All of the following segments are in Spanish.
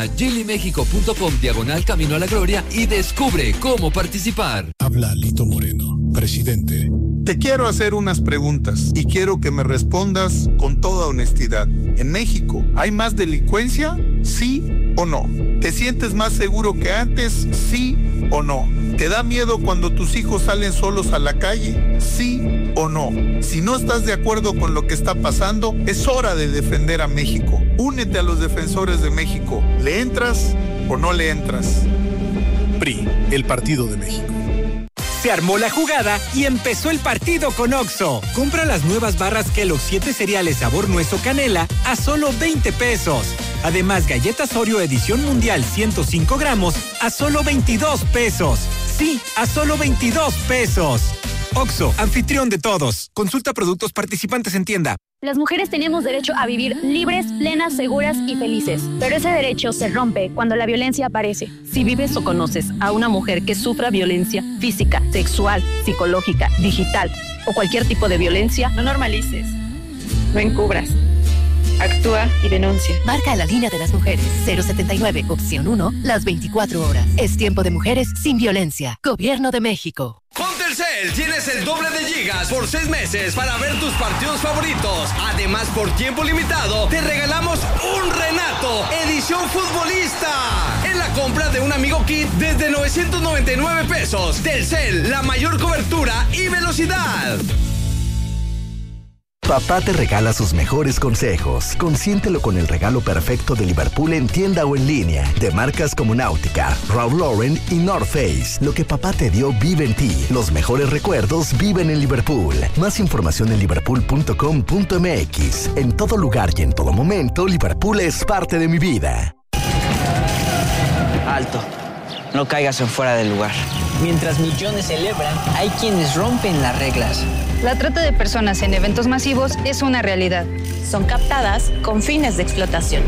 GiliMexico.com/Camino a la Gloria y descubre cómo participar. Habla Lito Moreno, presidente. Te quiero hacer unas preguntas y quiero que me respondas con toda honestidad. ¿En México hay más delincuencia? ¿Sí o no? ¿Te sientes más seguro que antes? ¿Sí o no? ¿Te da miedo cuando tus hijos salen solos a la calle? ¿Sí o no? Si no estás de acuerdo con lo que está pasando, es hora de defender a México. Únete a los defensores de México. ¿Le entras o no le entras? PRI, el Partido de México. Se armó la jugada y empezó el partido con Oxxo. Compra las nuevas barras Kellogg's 7 cereales sabor nuez o canela a solo 20 pesos. Además, galletas Oreo edición mundial 105 gramos a solo 22 pesos. Sí, a solo 22 pesos. Oxxo, anfitrión de todos. Consulta productos participantes en tienda. Las mujeres tenemos derecho a vivir libres, plenas, seguras y felices. Pero ese derecho se rompe cuando la violencia aparece. Si vives o conoces a una mujer que sufra violencia física, sexual, psicológica, digital o cualquier tipo de violencia, no normalices, no encubras. Actúa y denuncia. Marca la línea de las mujeres 079, opción 1, las 24 horas. Es tiempo de mujeres sin violencia. Gobierno de México. Con Telcel tienes el doble de gigas por 6 meses para ver tus partidos favoritos. Además, por tiempo limitado, te regalamos un Renato, edición futbolista. En la compra de un Amigo Kit desde 999 pesos. Telcel, la mayor cobertura y velocidad. Papá te regala sus mejores consejos. Consiéntelo con el regalo perfecto de Liverpool en tienda o en línea. De marcas como Náutica, Ralph Lauren y North Face. Lo que papá te dio vive en ti. Los mejores recuerdos viven en Liverpool. Más información en liverpool.com.mx. En todo lugar y en todo momento, Liverpool es parte de mi vida. Alto. No caigas en fuera del lugar. Mientras millones celebran, hay quienes rompen las reglas. La trata de personas en eventos masivos es una realidad. Son captadas con fines de explotación.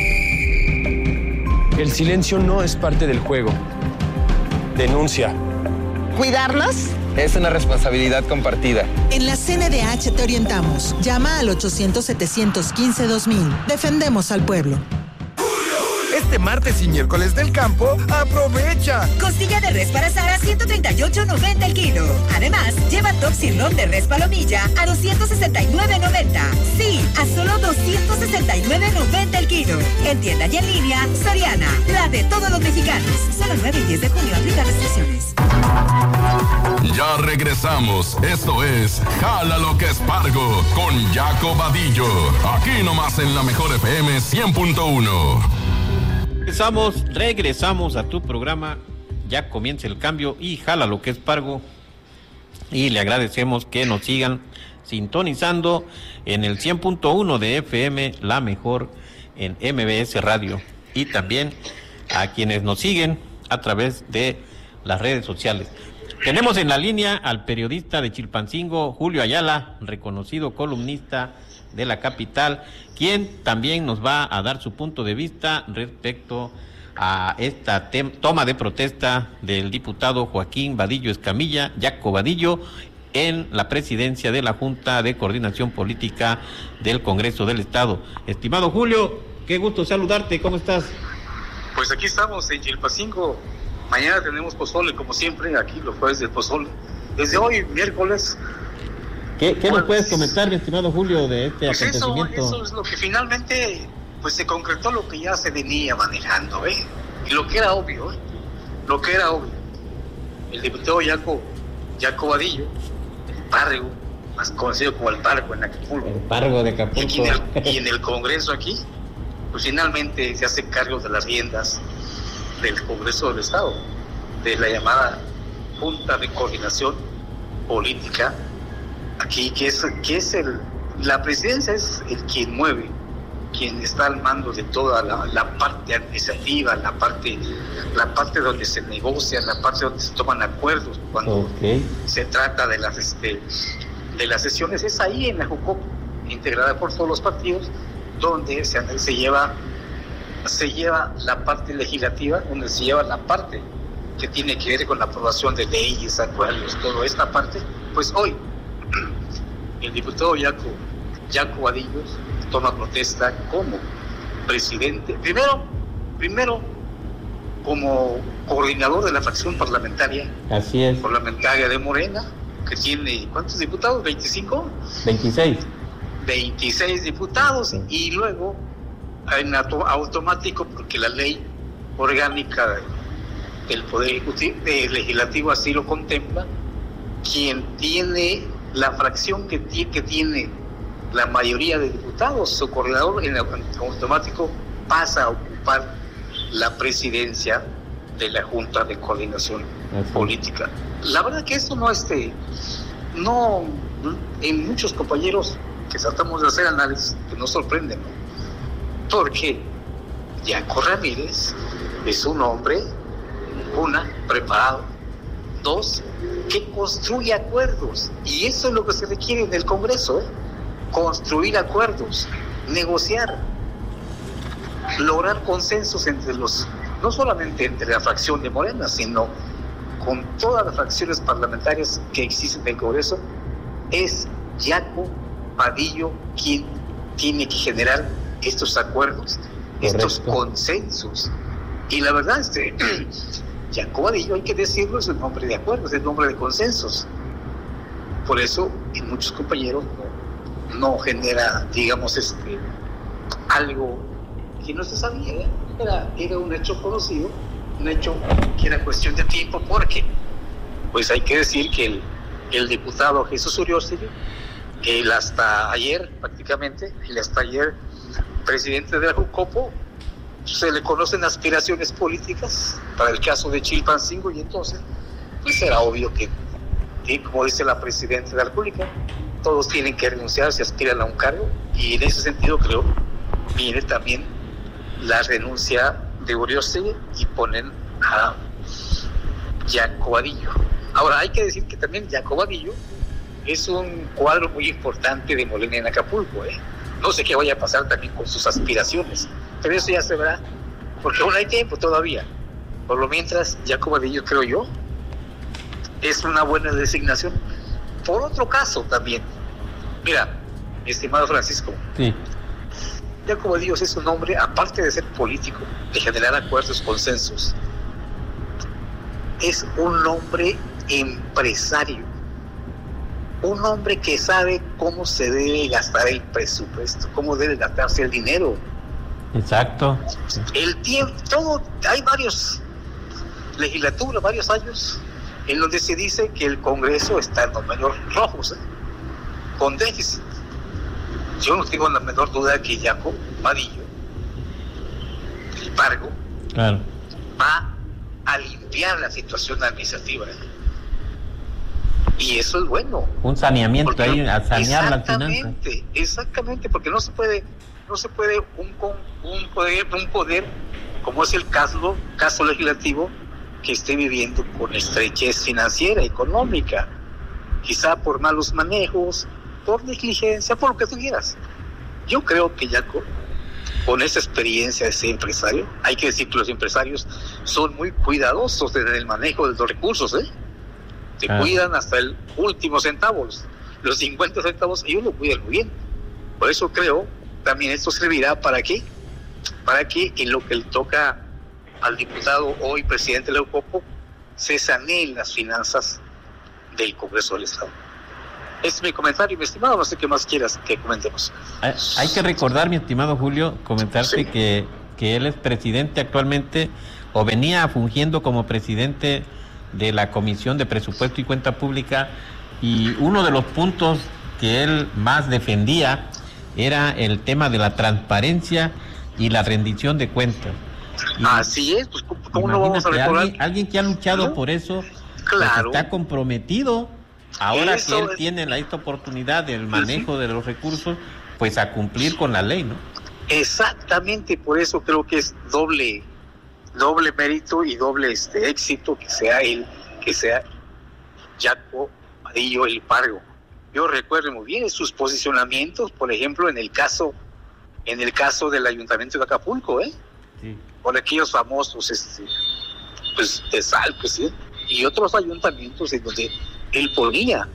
El silencio no es parte del juego. Denuncia. ¿Cuidarnos? Es una responsabilidad compartida. En la CNDH te orientamos. Llama al 800-715-2000. Defendemos al pueblo. Este martes y miércoles del campo, aprovecha. Costilla de res para asar a 138.90 el kilo. Además, lleva top sirloin de res palomilla a 269.90. Sí, a solo 269.90 el kilo. En tienda y en línea, Soriana, la de todos los mexicanos. Solo 9 y 10 de junio aplica restricciones. Ya regresamos. Esto es Jala lo que es Pargo con Jaco Vadillo. Aquí nomás en la Mejor FM 100.1. Regresamos a tu programa. Ya comienza el cambio y Jala lo que es Pargo. Y le agradecemos que nos sigan sintonizando en el 100.1 de FM, la mejor en MBS Radio. Y también a quienes nos siguen a través de las redes sociales. Tenemos en la línea al periodista de Chilpancingo, Julio Ayala, reconocido columnista de la capital, quien también nos va a dar su punto de vista respecto a esta toma de protesta del diputado Joaquín Vadillo Escamilla, Jaco Vadillo, en la presidencia de la Junta de Coordinación Política del Congreso del Estado. Estimado Julio, qué gusto saludarte, ¿cómo estás? Pues aquí estamos en Chilpancingo. Mañana tenemos pozole, como siempre, aquí los jueves del pozole. Desde hoy, miércoles. ¿Qué nos puedes comentar, mi estimado Julio, de este acontecimiento? Eso es lo que finalmente pues se concretó, lo que ya se venía manejando, y lo que era obvio, el diputado Jaco Vadillo, el Pargo, más conocido como el Pargo en Acapulco, el Pargo de Acapulco, y en el Congreso aquí, pues finalmente se hace cargo de las riendas del Congreso del Estado, de la llamada Junta de Coordinación Política aquí, que es la presidencia es el quien mueve, quien está al mando de toda la parte administrativa, la parte donde se negocia, la parte donde se toman acuerdos cuando se trata de las sesiones, es ahí en la JUCOP, integrada por todos los partidos, donde se lleva la parte legislativa, donde se lleva la parte que tiene que ver con la aprobación de leyes, acuerdos, toda esta parte. Pues hoy el diputado Jaco Vadillo toma protesta como presidente, primero primero como coordinador de la fracción parlamentaria. Así es. Parlamentaria de Morena, que tiene, ¿cuántos diputados? ¿25? 26. 26 diputados, y luego en automático, porque la ley orgánica del Poder Ejecutivo, Legislativo así lo contempla, quien tiene la fracción que tiene la mayoría de diputados, su coordinador en automático pasa a ocupar la presidencia de la Junta de Coordinación Política. La verdad que esto no, en muchos compañeros que tratamos de hacer análisis, que nos sorprenden, ¿no? Porque Yaco Ramírez es un hombre, preparado, dos, que construye acuerdos, y eso es lo que se requiere en el Congreso, construir acuerdos, negociar, lograr consensos entre no solamente entre la fracción de Morena, sino con todas las fracciones parlamentarias que existen en el Congreso. Es Yaco Vadillo quien tiene que generar estos acuerdos, estos consensos. Y la verdad, Yaco Vadillo, hay que decirlo, es el nombre de acuerdos, es el nombre de consensos. Por eso, en muchos compañeros no genera, digamos, algo que no se sabía, era un hecho conocido, un hecho que era cuestión de tiempo, porque pues hay que decir que el diputado Jesús Uriostegui, él hasta ayer presidente de la Jucopo, se le conocen aspiraciones políticas para el caso de Chilpancingo, y entonces pues era obvio que como dice la presidenta de la República, todos tienen que renunciar si aspiran a un cargo, y en ese sentido creo viene también la renuncia de Uriostegui y ponen a Yaco Vadillo. Ahora hay que decir que también Yaco Vadillo es un cuadro muy importante de Morena en Acapulco, No sé qué vaya a pasar también con sus aspiraciones, pero eso ya se verá, porque aún hay tiempo todavía. Por lo mientras, Yaco Vadillo, creo yo, es una buena designación. Por otro caso también, mira, mi estimado Francisco, sí, Yaco Vadillo es un hombre, aparte de ser político, de generar acuerdos, consensos, es un hombre empresario, un hombre que sabe cómo se debe gastar el presupuesto, cómo debe gastarse el dinero. Exacto. El tiempo, hay varias legislaturas, varios años en donde se dice que el Congreso está en números rojos, con déficit. Yo no tengo la menor duda que Yaco Vadillo, el Pargo, claro, va a limpiar la situación administrativa. Y eso es bueno. Un saneamiento porque ahí, a sanear las finanzas. Exactamente, porque no se puede un poder como es el caso legislativo, que esté viviendo con estrechez financiera, económica, quizá por malos manejos, por negligencia, por lo que tú quieras. Yo creo que Yaco, con esa experiencia de ser empresario, hay que decir que los empresarios son muy cuidadosos en el manejo de los recursos, se cuidan hasta el último centavo, los 50 centavos, ellos lo cuidan muy bien. Por eso creo, también esto servirá para que en lo que le toca al diputado hoy presidente de la UCOPO, se saneen las finanzas del Congreso del Estado. Este es mi comentario, mi estimado, no sé qué más quieras que comentemos. Hay que recordar, mi estimado Julio, comentarte que él es presidente actualmente, o venía fungiendo como presidente de la Comisión de Presupuesto y Cuenta Pública, y uno de los puntos que él más defendía era el tema de la transparencia y la rendición de cuentas. Así es, pues ¿cómo no vamos a recordar? Alguien que ha luchado por eso, claro, pues está comprometido, ahora que él tiene esta oportunidad del manejo de los recursos, pues a cumplir con la ley, ¿no? Exactamente, por eso creo que es doble mérito y doble éxito que sea Yaco Vadillo el Pargo. Yo recuerdo muy bien sus posicionamientos, por ejemplo, en el caso del Ayuntamiento de Acapulco, sí, por aquellos famosos pues de sal, pues, ¿sí? Y otros ayuntamientos en donde él ponía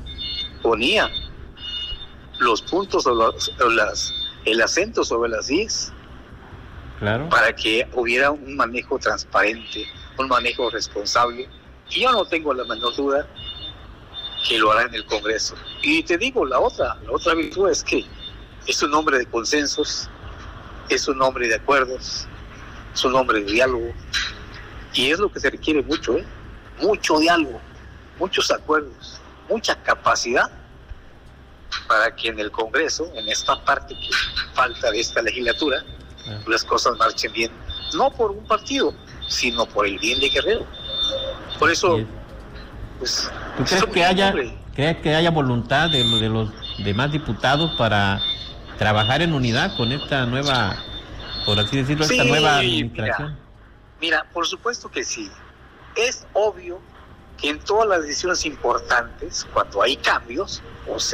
los puntos o el acento sobre las IES, Claro. Para que hubiera un manejo transparente, un manejo responsable. Y yo no tengo la menor duda que lo hará en el Congreso. Y te digo, la otra virtud es que es un hombre de consensos, es un hombre de acuerdos, es un hombre de diálogo. Y es lo que se requiere mucho, mucho diálogo, muchos acuerdos, mucha capacidad para que en el Congreso, en esta parte que falta de esta legislatura, las cosas marchen bien, no por un partido, sino por el bien de Guerrero. Por eso, pues, ¿tú crees que haya voluntad de los demás diputados para trabajar en unidad con esta nueva, por así decirlo, esta nueva administración? Mira, por supuesto que sí. Es obvio que en todas las decisiones importantes, cuando hay cambios,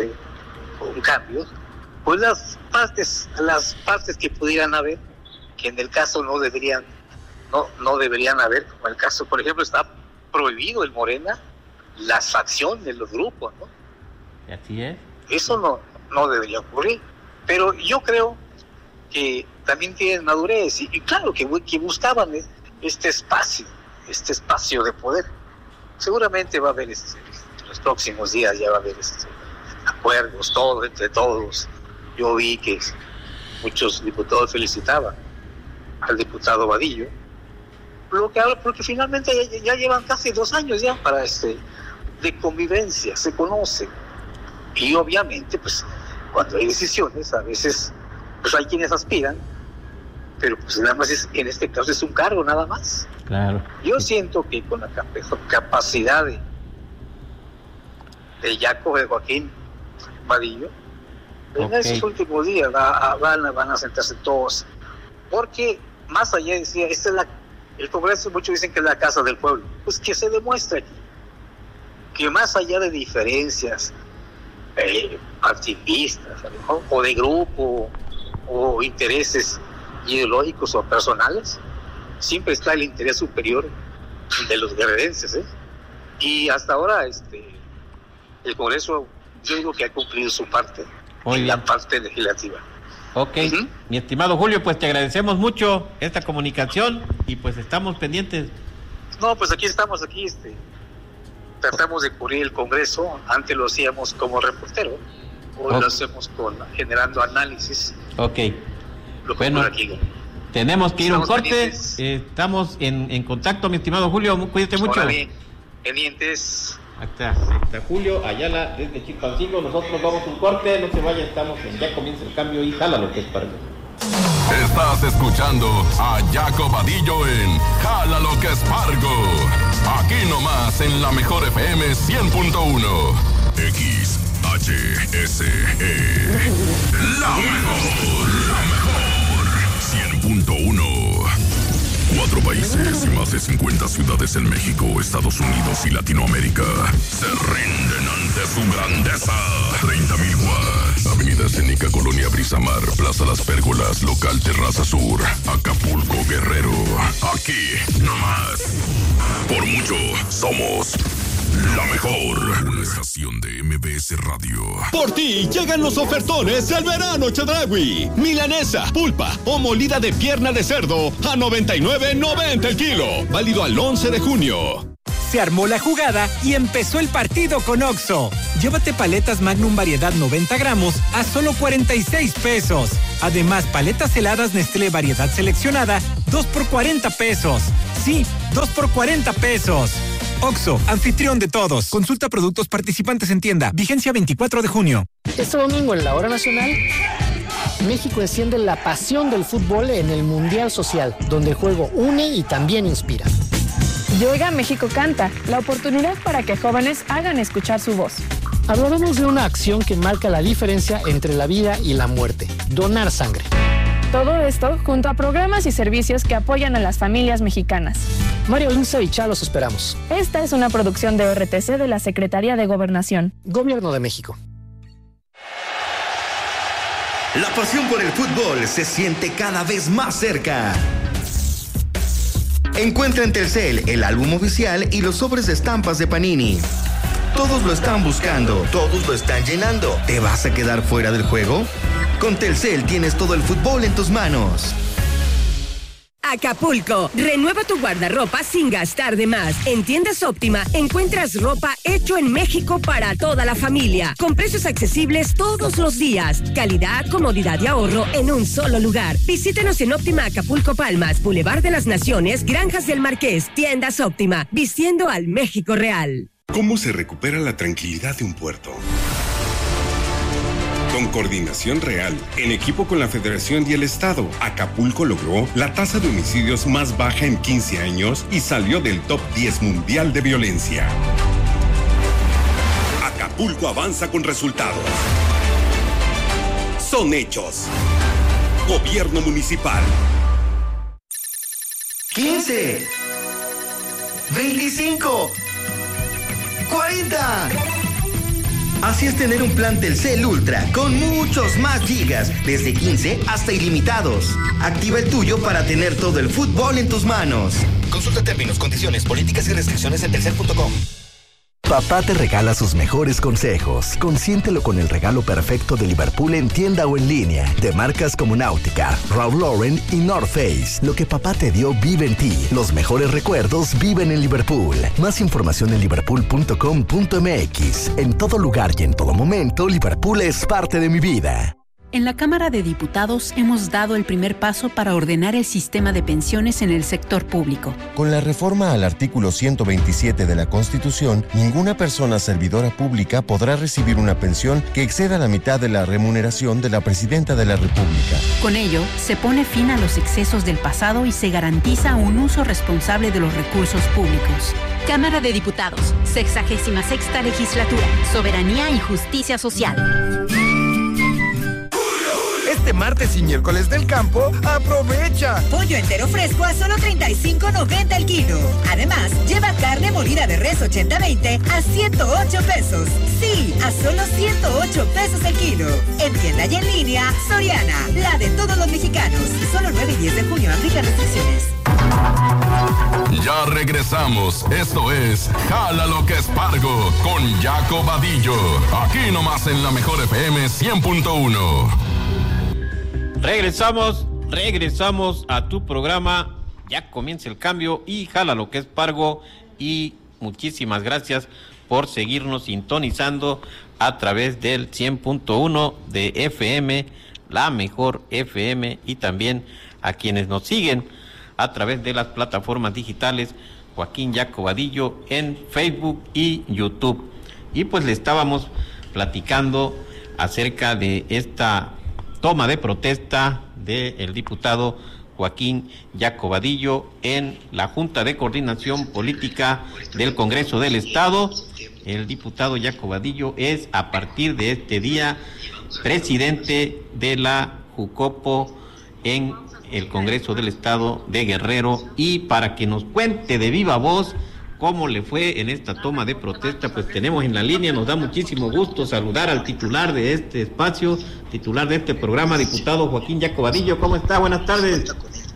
pues las partes que pudieran haber, que en el caso no deberían haber, como el caso, por ejemplo, está prohibido en Morena las facciones de los grupos, ¿no? Así es. Eso no debería ocurrir. Pero yo creo que también tienen madurez y claro que buscaban este espacio de poder. Seguramente va a haber en los próximos días ya va a haber acuerdos, todo entre todos. Yo vi que muchos diputados felicitaban al diputado Vadillo, porque finalmente ya llevan casi 2 años ya para de convivencia, se conocen. Y obviamente, pues, cuando hay decisiones, a veces pues hay quienes aspiran, pero pues nada más en este caso es un cargo nada más. Claro. Yo siento que con la capacidad de Joaquín Vadillo, en esos últimos días van a sentarse todos, porque más allá decía, el Congreso, muchos dicen que es la casa del pueblo, pues que se demuestre que más allá de diferencias partidistas, a lo mejor, o de grupo, o intereses ideológicos o personales, siempre está el interés superior de los guerrerenses, y hasta ahora el Congreso, yo digo que ha cumplido su parte, la parte legislativa. Ok, mi estimado Julio, pues te agradecemos mucho esta comunicación y pues estamos pendientes. No, pues aquí estamos, tratamos de cubrir el Congreso. Antes lo hacíamos como reportero, hoy lo hacemos generando análisis. Ok, bueno, tenemos que ir a un corte, estamos en contacto, mi estimado Julio, cuídate mucho. Pendientes. Acá está Julio Ayala desde Chilpancingo. Nosotros vamos a un corte, no se vaya, estamos en Ya Comienza el Cambio y Jala lo que es Pargo. Estás escuchando a Jaco Vadillo en Jala lo que es Pargo. Aquí nomás en la mejor FM 100.1. XHSE. La mejor 100.1. 4 países y más de 50 ciudades en México, Estados Unidos y Latinoamérica se rinden ante su grandeza. 30,000 watts. Avenida Escénica, Colonia Brisamar, Plaza Las Pérgolas, Local Terraza Sur, Acapulco, Guerrero. Aquí, nomás. Por mucho, somos la mejor. Una estación de MBS Radio. Por ti llegan los ofertones del verano Chedraui. Milanesa, pulpa o molida de pierna de cerdo a $99.90 el kilo. Válido al 11 de junio. Se armó la jugada y empezó el partido con OXXO. Llévate paletas Magnum variedad 90 gramos a solo 46 pesos. Además, paletas heladas Nestlé variedad seleccionada, 2 por 40 pesos. Sí, 2 por 40 pesos. OXXO, anfitrión de todos. Consulta productos participantes en tienda. Vigencia 24 de junio. Este domingo en la Hora Nacional, México enciende la pasión del fútbol en el Mundial Social, donde el juego une y también inspira. Y Oiga México Canta, la oportunidad para que jóvenes hagan escuchar su voz. Hablaremos de una acción que marca la diferencia entre la vida y la muerte: donar sangre. Todo esto junto a programas y servicios que apoyan a las familias mexicanas. Mario Inza y Chá los esperamos. Esta es una producción de RTC de la Secretaría de Gobernación. Gobierno de México. La pasión por el fútbol se siente cada vez más cerca. Encuentra en Telcel el álbum oficial y los sobres de estampas de Panini. Todos lo están buscando, todos lo están llenando. ¿Te vas a quedar fuera del juego? Con Telcel tienes todo el fútbol en tus manos. Acapulco, renueva tu guardarropa sin gastar de más. En Tiendas Óptima encuentras ropa hecho en México para toda la familia, con precios accesibles todos los días. Calidad, comodidad y ahorro en un solo lugar. Visítenos en Óptima Acapulco Palmas, Boulevard de las Naciones, Granjas del Marqués. Tiendas Óptima, vistiendo al México real. ¿Cómo se recupera la tranquilidad de un puerto? Con coordinación real, en equipo con la Federación y el Estado, Acapulco logró la tasa de homicidios más baja en 15 años y salió del top 10 mundial de violencia. Acapulco avanza con resultados. Son hechos. Gobierno municipal. 15, 25, 40. Así es tener un plan Telcel Ultra con muchos más gigas, desde 15 hasta ilimitados. Activa el tuyo para tener todo el fútbol en tus manos. Consulta términos, condiciones, políticas y restricciones en telcel.com. Papá te regala sus mejores consejos. Consiéntelo con el regalo perfecto de Liverpool en tienda o en línea. De marcas como Náutica, Ralph Lauren y North Face. Lo que papá te dio vive en ti. Los mejores recuerdos viven en Liverpool. Más información en liverpool.com.mx. En todo lugar y en todo momento, Liverpool es parte de mi vida. En la Cámara de Diputados hemos dado el primer paso para ordenar el sistema de pensiones en el sector público. Con la reforma al artículo 127 de la Constitución, ninguna persona servidora pública podrá recibir una pensión que exceda la mitad de la remuneración de la Presidenta de la República. Con ello, se pone fin a los excesos del pasado y se garantiza un uso responsable de los recursos públicos. Cámara de Diputados, 66ª Legislatura, Soberanía y Justicia Social. Este martes y miércoles del campo, aprovecha. Pollo entero fresco a solo $35.90 el kilo. Además, lleva carne molida de res 80-20 a $108 pesos. Sí, a solo $108 pesos el kilo. En tienda y en línea, Soriana, la de todos los mexicanos. Solo 9 y 10 de junio, aplica restricciones. Ya regresamos. Esto es Jálalo que es Pargo con Jaco Vadillo. Aquí nomás en la Mejor FM 100.1. Regresamos a tu programa. Ya comienza el cambio y jala lo que es Pargo. Y muchísimas gracias por seguirnos sintonizando a través del 100.1 de FM, la Mejor FM, y también a quienes nos siguen a través de las plataformas digitales Joaquín Jaco Vadillo en Facebook y YouTube. Y pues le estábamos platicando acerca de esta toma de protesta del diputado Joaquín Jaco Vadillo en la Junta de Coordinación Política del Congreso del Estado. El diputado Jaco Vadillo es, a partir de este día, presidente de la Jucopo en el Congreso del Estado de Guerrero. Y para que nos cuente de viva voz cómo le fue en esta toma de protesta, pues tenemos en la línea, nos da muchísimo gusto saludar al titular de este espacio, titular de este programa, diputado Joaquín Jaco Vadillo. ¿Cómo está? Buenas tardes.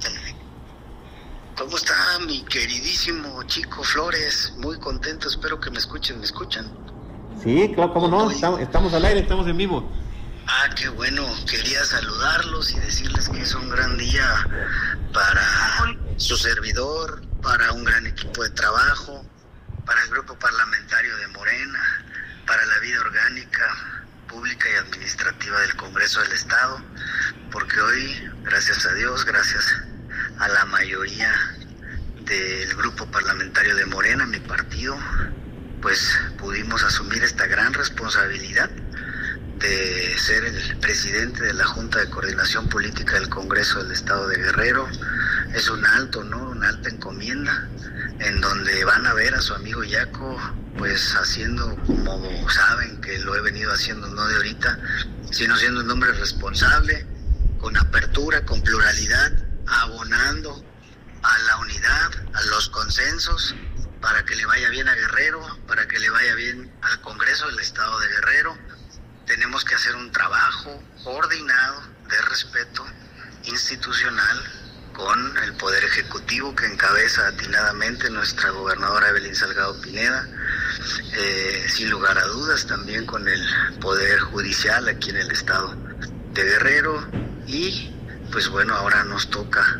¿Cómo está mi queridísimo Chico Flores? Muy contento, espero que me escuchen. ¿Me escuchan? Sí, claro, cómo no, estamos al aire, estamos en vivo. Ah, qué bueno, quería saludarlos y decirles que es un gran día para su servidor, para un gran equipo de trabajo, para el grupo parlamentario de Morena, para la vida orgánica, pública y administrativa del Congreso del Estado, porque hoy, gracias a Dios, gracias a la mayoría del grupo parlamentario de Morena, mi partido, pues pudimos asumir esta gran responsabilidad de ser el presidente de la Junta de Coordinación Política del Congreso del Estado de Guerrero. Es un alto honor, una alta encomienda, en donde van a ver a su amigo Jaco, pues haciendo como saben que lo he venido haciendo, no de ahorita, sino siendo un hombre responsable, con apertura, con pluralidad, abonando a la unidad, a los consensos, para que le vaya bien a Guerrero, para que le vaya bien al Congreso del Estado de Guerrero. Tenemos que hacer un trabajo coordinado de respeto institucional con el Poder Ejecutivo que encabeza atinadamente nuestra gobernadora Evelyn Salgado Pineda, sin lugar a dudas también con el Poder Judicial aquí en el Estado de Guerrero, y pues bueno, ahora nos toca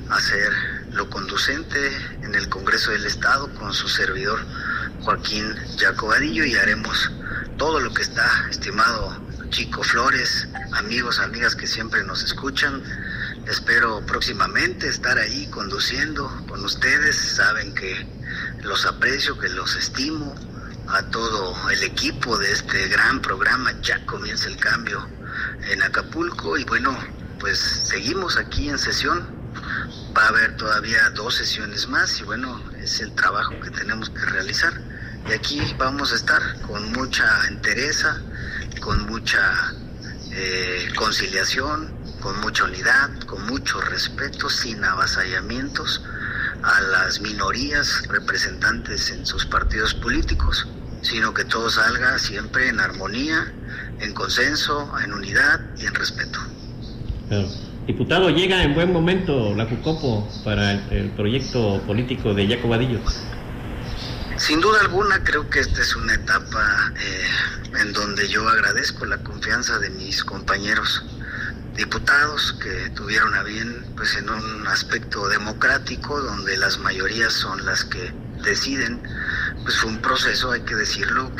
hacer lo conducente en el Congreso del Estado con su servidor Joaquín Jaco Vadillo, y haremos todo lo que está, estimado Chico Flores, amigos, amigas que siempre nos escuchan. Espero próximamente estar ahí conduciendo con ustedes. Saben que los aprecio, que los estimo. A todo el equipo de este gran programa, Ya Comienza el Cambio en Acapulco. Y bueno, pues seguimos aquí en sesión. Va a haber todavía 2 sesiones más y bueno, es el trabajo que tenemos que realizar. Y aquí vamos a estar con mucha entereza, con mucha conciliación, con mucha unidad, con mucho respeto, sin avasallamientos a las minorías representantes en sus partidos políticos, sino que todo salga siempre en armonía, en consenso, en unidad y en respeto. Claro. Diputado, llega en buen momento la Jucopo para el proyecto político de Jaco Vadillo. Sin duda alguna, creo que esta es una etapa en donde yo agradezco la confianza de mis compañeros diputados que tuvieron a bien, pues en un aspecto democrático, donde las mayorías son las que deciden. Pues fue un proceso, hay que decirlo,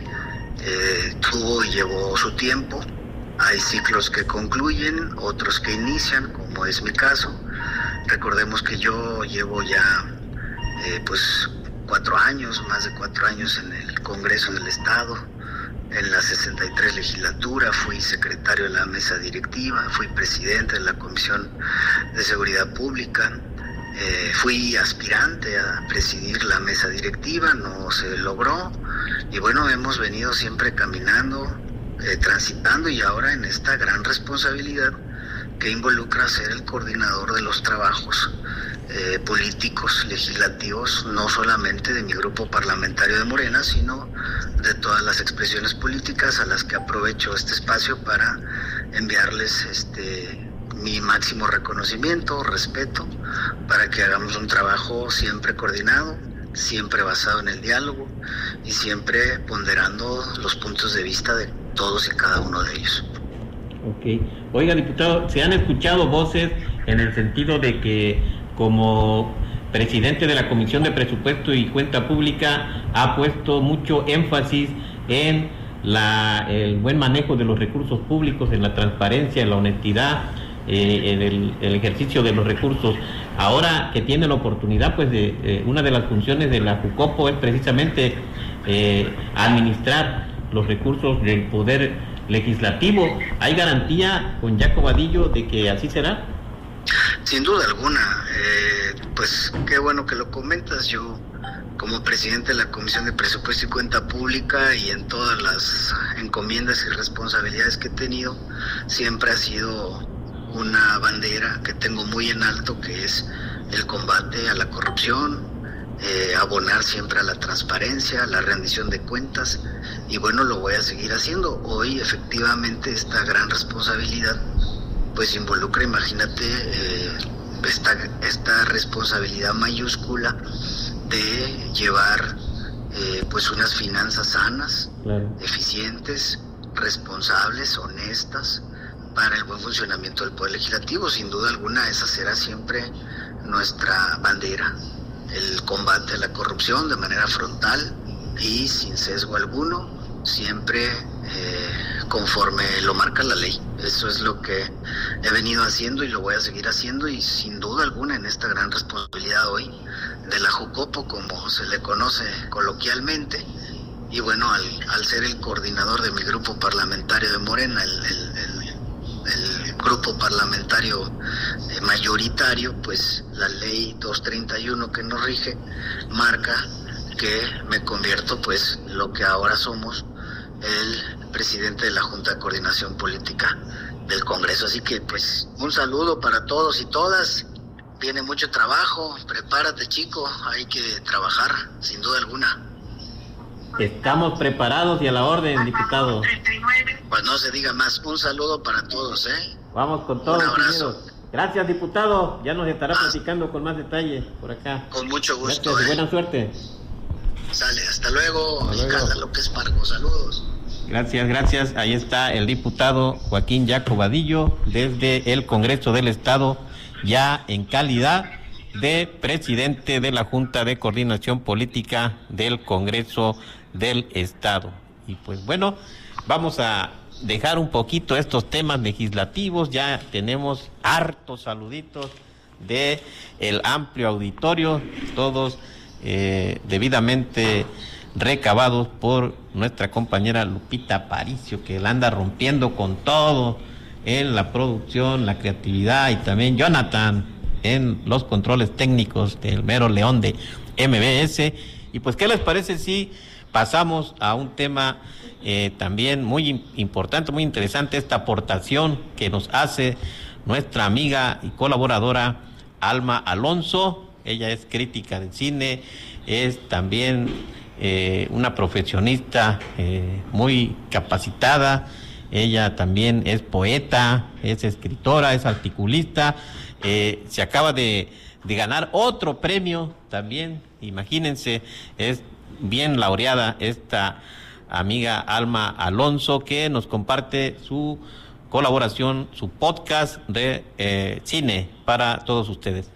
que tuvo y llevó su tiempo. Hay ciclos que concluyen, otros que inician, como es mi caso. Recordemos que yo llevo ya pues 4 años, más de 4 años en el Congreso del Estado. En la 63 legislatura fui secretario de la mesa directiva, fui presidente de la Comisión de Seguridad Pública, fui aspirante a presidir la mesa directiva, no se logró, y bueno, hemos venido siempre caminando, transitando, y ahora en esta gran responsabilidad que involucra ser el coordinador de los trabajos políticos, legislativos, no solamente de mi grupo parlamentario de Morena, sino de todas las expresiones políticas, a las que aprovecho este espacio para enviarles mi máximo reconocimiento, respeto, para que hagamos un trabajo siempre coordinado, siempre basado en el diálogo y siempre ponderando los puntos de vista de todos y cada uno de ellos. Ok. Oiga, diputado, se han escuchado voces en el sentido de que como presidente de la Comisión de Presupuesto y Cuenta Pública ha puesto mucho énfasis en el buen manejo de los recursos públicos, en la transparencia, en la honestidad, en el ejercicio de los recursos. Ahora que tiene la oportunidad, pues una de las funciones de la Jucopo es precisamente administrar los recursos del Poder Legislativo. ¿Hay garantía con Jaco Vadillo de que así será? Sin duda alguna, pues qué bueno que lo comentas. Yo, como presidente de la Comisión de Presupuesto y Cuenta Pública, y en todas las encomiendas y responsabilidades que he tenido, siempre ha sido una bandera que tengo muy en alto, que es el combate a la corrupción, abonar siempre a la transparencia, a la rendición de cuentas, y bueno, lo voy a seguir haciendo. Hoy efectivamente esta gran responsabilidad pues involucra, imagínate, esta responsabilidad mayúscula de llevar pues unas finanzas sanas, claro, eficientes, responsables, honestas, para el buen funcionamiento del Poder Legislativo. Sin duda alguna, esa será siempre nuestra bandera, el combate a la corrupción de manera frontal y sin sesgo alguno, siempre conforme lo marca la ley. Eso es lo que he venido haciendo y lo voy a seguir haciendo, y sin duda alguna en esta gran responsabilidad hoy de la Jucopo, como se le conoce coloquialmente. Y bueno, al ser el coordinador de mi grupo parlamentario de Morena, el grupo parlamentario mayoritario, pues la ley 231 que nos rige marca que me convierto pues lo que ahora somos, el presidente de la Junta de Coordinación Política del Congreso. Así que pues un saludo para todos y todas. Viene mucho trabajo, prepárate, chico, hay que trabajar sin duda alguna. Estamos preparados y a la orden, diputado. Pues no se diga más. Un saludo para todos, Vamos con todos. Un abrazo. Gracias, diputado. Ya nos estará platicando con más detalle por acá. Con mucho gusto. Gracias, buena suerte. Sale, hasta luego. Ricardo López Pargo, saludos. Gracias. Ahí está el diputado Joaquín Jaco Vadillo desde el Congreso del Estado ya en calidad de presidente de la Junta de Coordinación Política del Congreso del Estado. Y pues bueno, vamos a dejar un poquito estos temas legislativos. Ya tenemos hartos saluditos de el amplio auditorio, todos debidamente recabados por nuestra compañera Lupita Aparicio, que la anda rompiendo con todo en la producción, la creatividad, y también Jonathan en los controles técnicos del mero león de MBS. Y pues, ¿qué les parece si pasamos a un tema también muy importante, muy interesante, esta aportación que nos hace nuestra amiga y colaboradora Alma Alonso? Ella es crítica de cine, es también una profesionista muy capacitada. Ella también es poeta, es escritora, es articulista. Se acaba de ganar otro premio también, imagínense. Es bien laureada esta amiga Alma Alonso, que nos comparte su colaboración, su podcast de cine para todos ustedes.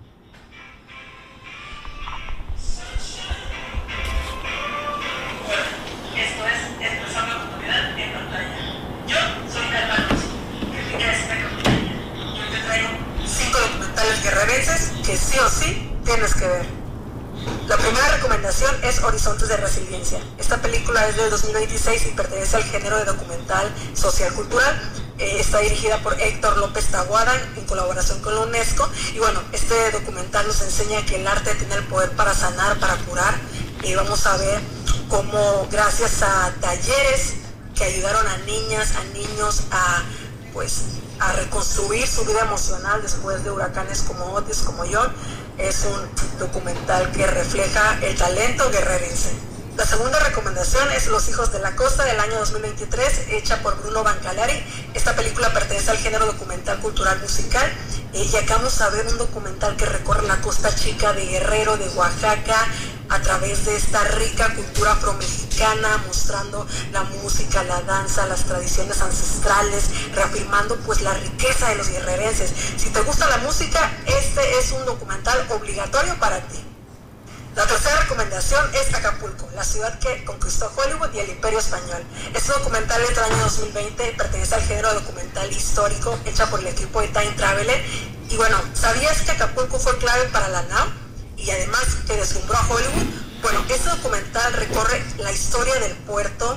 Esto es Expresar la Comunidad en Pantalla. Yo soy Alma Alonso, crítica de cine comunitaria. Yo te traigo 5 documentales guerrerenses que sí o sí tienes que ver. La primera recomendación es Horizontes de Resiliencia. Esta película es del 2026 y pertenece al género de documental social-cultural. Está dirigida por Héctor López Taboada en colaboración con la UNESCO. Y bueno, este documental nos enseña que el arte tiene el poder para sanar, para curar. Y vamos a ver cómo, gracias a talleres que ayudaron a niñas, a niños a reconstruir su vida emocional después de huracanes como Otis, como John. Es un documental que refleja el talento guerrerense. La segunda recomendación es Los Hijos de la Costa, del año 2023, hecha por Bruno Bancalari. Esta película pertenece al género documental cultural musical, y acá vamos a ver un documental que recorre la costa chica de Guerrero, de Oaxaca, a través de esta rica cultura afromexicana, mostrando la música, la danza, las tradiciones ancestrales, reafirmando pues la riqueza de los guerrerenses. Si te gusta la música, este es un documental obligatorio para ti. La tercera recomendación es Acapulco, la ciudad que conquistó Hollywood y el Imperio Español. Este documental es del año 2020, pertenece al género documental histórico, hecha por el equipo de Time Traveler. Y bueno, ¿sabías que Acapulco fue clave para la NAO? Y además que deslumbró a Hollywood. Bueno, este documental recorre la historia del puerto,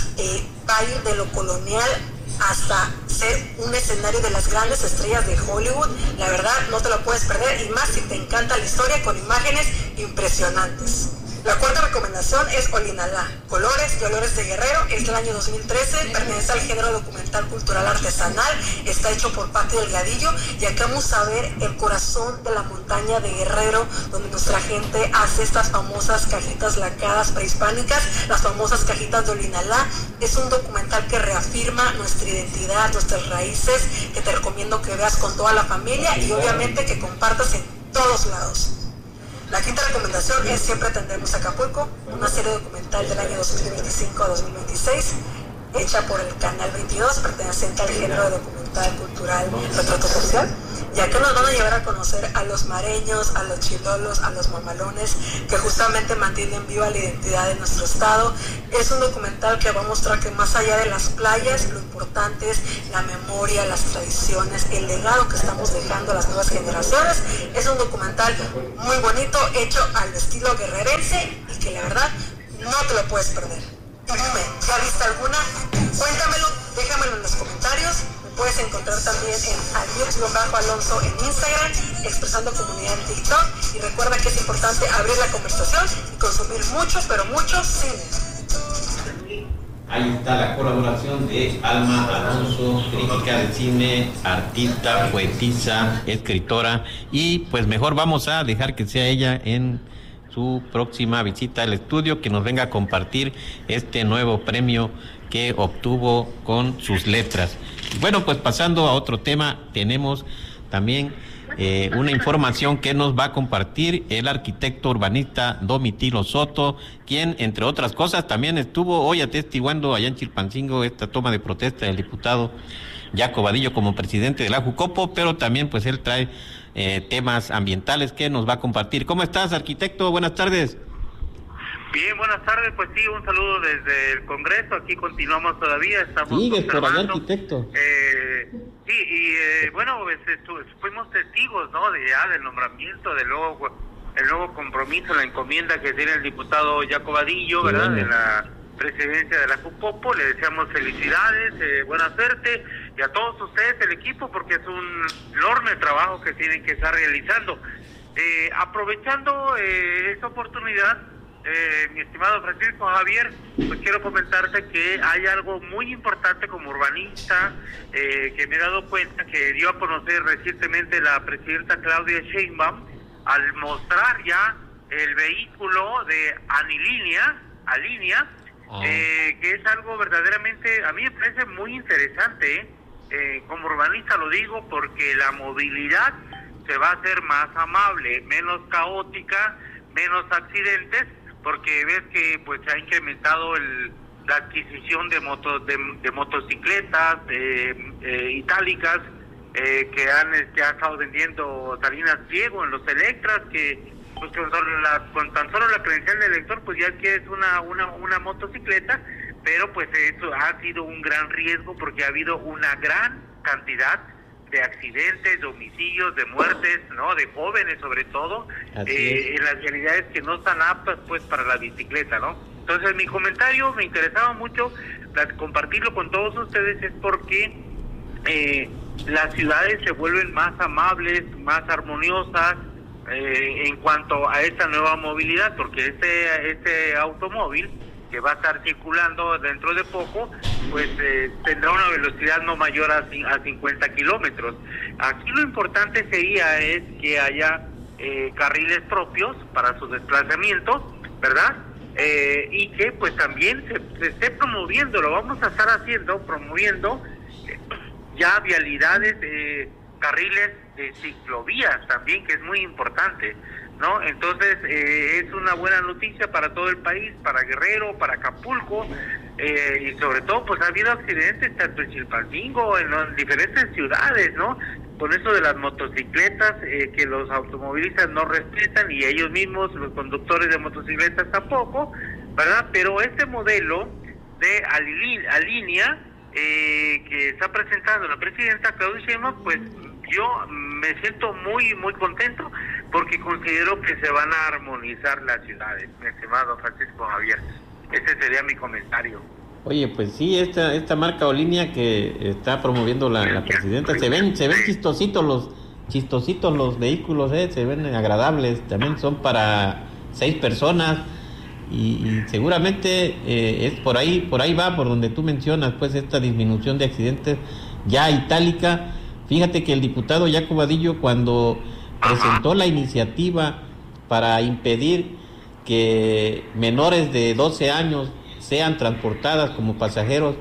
va a ir de lo colonial hasta ser un escenario de las grandes estrellas de Hollywood. La verdad, no te lo puedes perder, y más si te encanta la historia, con imágenes impresionantes. La cuarta recomendación es Olinalá, Colores y Olores de Guerrero. Es del año 2013, pertenece al género documental cultural artesanal, está hecho por Pati Delgadillo, y acá vamos a ver el corazón de la montaña de Guerrero, donde nuestra gente hace estas famosas cajitas lacadas prehispánicas, las famosas cajitas de Olinalá. Es un documental que reafirma nuestra identidad, nuestras raíces, que te recomiendo que veas con toda la familia y obviamente que compartas en todos lados. La quinta recomendación es Siempre Tendremos Acapulco, una serie documental del año 2025 a 2026, hecha por el Canal 22, perteneciente al género de documental cultural retrato social. Y acá nos van a llevar a conocer a los mareños, a los chilolos, a los mamalones, que justamente mantienen viva la identidad de nuestro estado. Es un documental que va a mostrar que más allá de las playas, lo importante es la memoria, las tradiciones, el legado que estamos dejando a las nuevas generaciones. Es un documental muy bonito, hecho al estilo guerrerense, y que la verdad no te lo puedes perder. Y dime, ¿ya viste alguna? Cuéntamelo, déjamelo en los comentarios. Me puedes encontrar también en Almux-Alonso en Instagram, Expresando Comunidad en TikTok. Y recuerda que es importante abrir la conversación y consumir mucho, pero mucho cine. Ahí está la colaboración de Alma Alonso, crítica de cine, artista, poetisa, escritora. Y pues mejor vamos a dejar que sea ella en su próxima visita al estudio, que nos venga a compartir este nuevo premio que obtuvo con sus letras. Bueno, pues pasando a otro tema, tenemos también una información que nos va a compartir el arquitecto urbanista Domitilo Soto, quien, entre otras cosas, también estuvo hoy atestiguando allá en Chilpancingo esta toma de protesta del diputado Jaco Vadillo como presidente de la Jucopo, pero también pues él trae temas ambientales que nos va a compartir. ¿Cómo estás, arquitecto? Buenas tardes. Bien, buenas tardes. Pues sí, un saludo desde el Congreso. Aquí continuamos todavía. Estamos Sigues por allá, arquitecto. Sí, y bueno, pues, fuimos testigos, ¿no? Del nombramiento, el nuevo compromiso, la encomienda que tiene el diputado Jaco Vadillo, ¿verdad? Bueno. En la presidencia de la Jupopo. Le deseamos felicidades, buena suerte, y a todos ustedes, el equipo, porque es un enorme trabajo que tienen que estar realizando. Aprovechando esta oportunidad, mi estimado Francisco Javier, pues quiero comentarte que hay algo muy importante como urbanista que me he dado cuenta que dio a conocer recientemente la presidenta Claudia Sheinbaum al mostrar ya el vehículo de Alinea, que es algo verdaderamente, a mí me parece muy interesante, como urbanista lo digo, porque la movilidad se va a hacer más amable, menos caótica, menos accidentes, porque ves que pues se ha incrementado la adquisición de motocicletas itálicas que han estado vendiendo Salinas Pliego en los Electras, que pues con tan solo la credencial del elector pues ya quieres una motocicleta, pero pues eso ha sido un gran riesgo porque ha habido una gran cantidad de accidentes, de homicidios, de muertes, ¿no? De jóvenes sobre todo, en las realidades que no están aptas pues para la bicicleta, ¿no? Entonces mi comentario me interesaba mucho compartirlo con todos ustedes, es porque las ciudades se vuelven más amables, más armoniosas en cuanto a esta nueva movilidad, porque este automóvil que va a estar circulando dentro de poco, pues tendrá una velocidad no mayor a 50 kilómetros. Aquí lo importante sería es que haya carriles propios para su desplazamiento, ¿verdad? Y que pues también se esté promoviendo, lo vamos a estar promoviendo ya vialidades, carriles de ciclovías también, que es muy importante, ¿no? Entonces es una buena noticia para todo el país, para Guerrero, para Acapulco, y sobre todo pues ha habido accidentes tanto en Chilpancingo, en diferentes ciudades, ¿no? Con eso de las motocicletas que los automovilistas no respetan y ellos mismos, los conductores de motocicletas tampoco, ¿verdad? Pero este modelo de Alinea que está presentando la presidenta Claudia Sheinbaum, pues yo me siento muy muy contento porque considero que se van a armonizar las ciudades, mi estimado Francisco Javier. Ese sería mi comentario. Oye, pues sí, esta marca o línea que está promoviendo la presidenta, se ven chistositos los vehículos, se ven agradables, también son para 6 personas y seguramente es por ahí va, por donde tú mencionas, pues esta disminución de accidentes ya itálica. Fíjate que el diputado Jaco Vadillo, cuando presentó la iniciativa para impedir que menores de 12 años sean transportados como pasajeros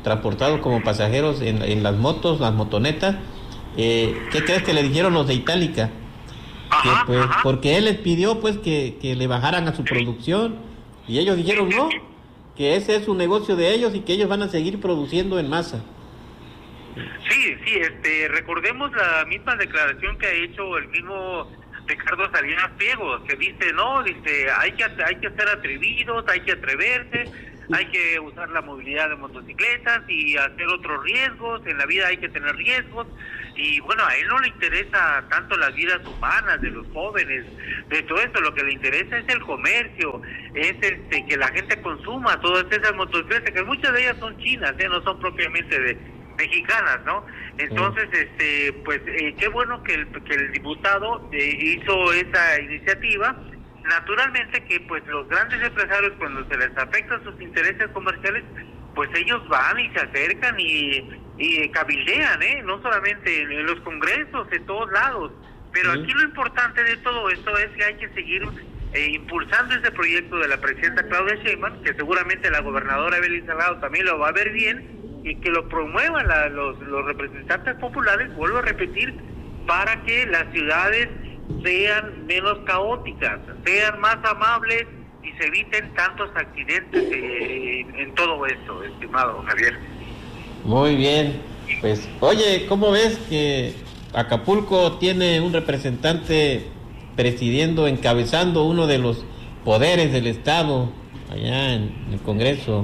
en las motos, las motonetas, ¿qué crees que le dijeron los de Itálica? Que pues, porque él les pidió pues que le bajaran a su producción y ellos dijeron no, que ese es un negocio de ellos y que ellos van a seguir produciendo en masa. Sí, recordemos la misma declaración que ha hecho el mismo Ricardo Salinas Pliego, que dice, hay que ser atrevidos, hay que atreverse, hay que usar la movilidad de motocicletas y hacer otros riesgos, en la vida hay que tener riesgos, y bueno, a él no le interesa tanto las vidas humanas de los jóvenes, de todo esto, lo que le interesa es el comercio, es que la gente consuma todas esas motocicletas, que muchas de ellas son chinas, no son propiamente mexicanas, ¿no? Entonces, pues qué bueno que el diputado hizo esa iniciativa. Naturalmente que pues los grandes empresarios, cuando se les afectan sus intereses comerciales, pues ellos van y se acercan y cabildean, no solamente en los congresos, en todos lados. Pero aquí lo importante de todo esto es que hay que seguir impulsando ese proyecto de la presidenta Claudia Sheinbaum, que seguramente la gobernadora Evelyn Salgado también lo va a ver bien, y que lo promuevan los representantes populares, vuelvo a repetir, para que las ciudades sean menos caóticas, sean más amables y se eviten tantos accidentes en todo esto, estimado Javier. Muy bien, pues oye, ¿cómo ves que Acapulco tiene un representante presidiendo, encabezando uno de los poderes del Estado, allá en el Congreso.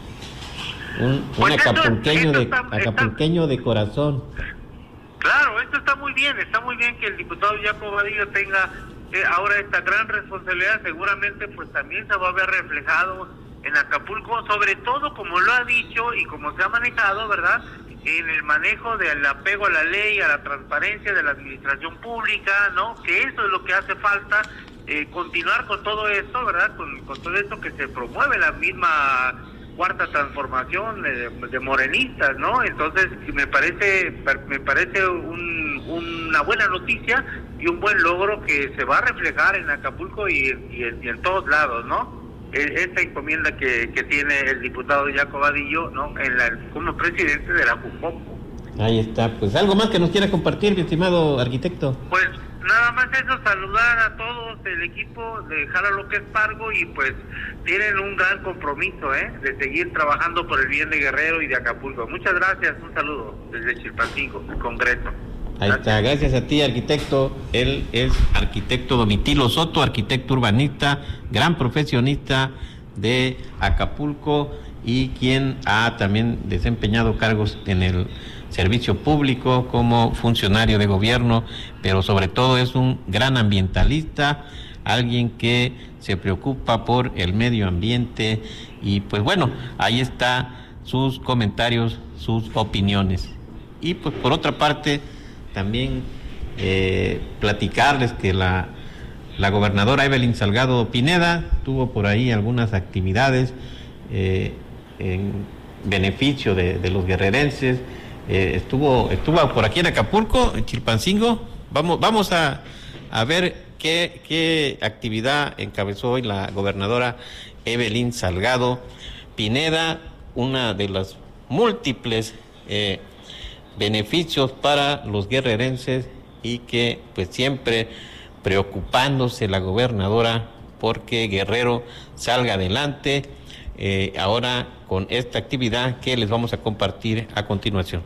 Un acapulqueño de corazón. Claro, esto está muy bien que el diputado Jaco Vadillo tenga ahora esta gran responsabilidad. Seguramente pues también se va a ver reflejado en Acapulco, sobre todo como lo ha dicho y como se ha manejado, ¿verdad?, en el manejo del apego a la ley, a la transparencia de la administración pública, ¿no? Que eso es lo que hace falta, continuar con todo esto, ¿verdad?, con todo esto que se promueve la misma cuarta transformación de morenistas, ¿no? Entonces me parece una buena noticia y un buen logro que se va a reflejar en Acapulco y en todos lados, ¿no? Esta encomienda que tiene el diputado Jaco Vadillo, ¿no?, como presidente de la JUCOPO. Ahí está, pues algo más que nos quiera compartir, mi estimado arquitecto. Pues nada más eso, saludar a todos el equipo de Jala lo que es Pargo, y pues tienen un gran compromiso de seguir trabajando por el bien de Guerrero y de Acapulco. Muchas gracias, un saludo desde Chilpancingo, el Congreso. Ahí está, gracias a ti, arquitecto. Él es arquitecto Domitilo Soto, arquitecto urbanista, gran profesionista de Acapulco y quien ha también desempeñado cargos en el servicio público como funcionario de gobierno, pero sobre todo es un gran ambientalista, alguien que se preocupa por el medio ambiente y pues bueno, ahí está sus comentarios, sus opiniones. Y pues por otra parte, también platicarles que la gobernadora Evelyn Salgado Pineda tuvo por ahí algunas actividades en beneficio de los guerrerenses. Estuvo por aquí en Acapulco, en Chilpancingo. Vamos a ver qué actividad encabezó hoy la gobernadora Evelyn Salgado Pineda, una de las múltiples beneficios para los guerrerenses, y que pues siempre preocupándose la gobernadora porque Guerrero salga adelante, ahora con esta actividad que les vamos a compartir a continuación.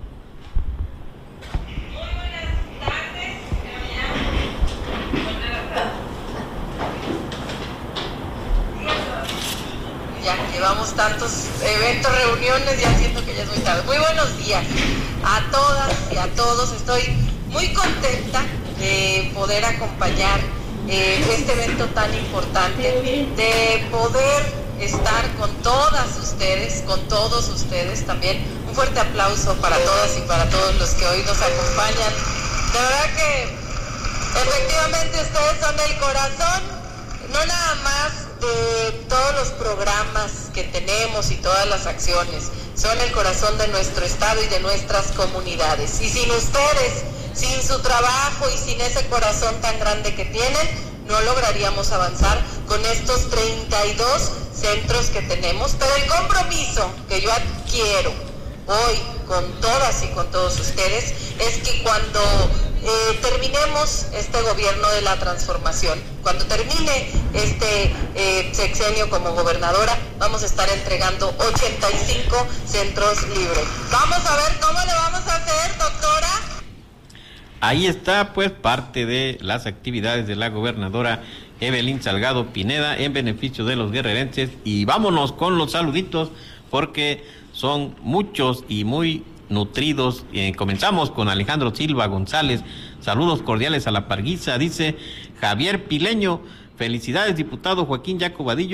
Ya llevamos tantos eventos, reuniones, ya siento que ya es muy tarde. Muy buenos días a todas y a todos. Estoy muy contenta de poder acompañar este evento tan importante, de poder estar con todas ustedes, con todos ustedes. También un fuerte aplauso para todas y para todos los que hoy nos acompañan. De verdad que efectivamente ustedes son el corazón, no nada más de todos los programas que tenemos y todas las acciones, son el corazón de nuestro estado y de nuestras comunidades. Y sin ustedes, sin su trabajo y sin ese corazón tan grande que tienen, no lograríamos avanzar con estos 32 centros que tenemos. Pero el compromiso que yo adquiero hoy con todas y con todos ustedes es que cuando terminemos este gobierno de la transformación, cuando termine este sexenio como gobernadora, vamos a estar entregando 85 centros libres. Vamos a ver cómo le vamos a hacer, doctora. Ahí está pues parte de las actividades de la gobernadora Evelyn Salgado Pineda en beneficio de los guerrerenses, y vámonos con los saluditos porque son muchos y muy nutridos. Comenzamos con Alejandro Silva González, saludos cordiales a la Parguisa, dice Javier Pileño, felicidades diputado Joaquín Jaco Vadillo.